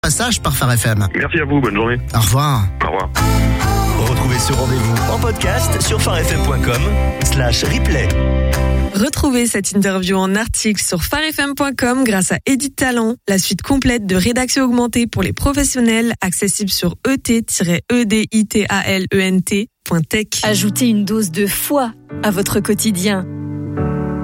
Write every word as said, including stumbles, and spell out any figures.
Passage par Phare F M. Merci à vous, bonne journée. Au revoir. Au revoir. Retrouvez ce rendez-vous en podcast sur pharefm.com slash replay. Retrouvez cette interview en article sur pharefm point com grâce à Edit Talent, la suite complète de rédaction augmentée pour les professionnels, accessible sur e t tiret e d i t a l e n t point tech. Ajoutez une dose de foi à votre quotidien